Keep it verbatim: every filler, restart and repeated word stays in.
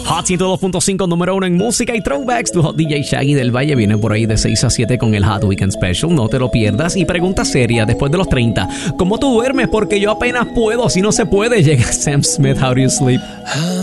Hot ciento dos punto cinco, número uno en música y throwbacks. Tu Hot D J Shaggy del Valle viene por ahí de seis a siete con el Hot Weekend Special. No te lo pierdas. Y pregunta seria después de los treinta. ¿Cómo tú duermes? Porque yo apenas puedo. Si no se puede, llega Sam Smith. How do you sleep?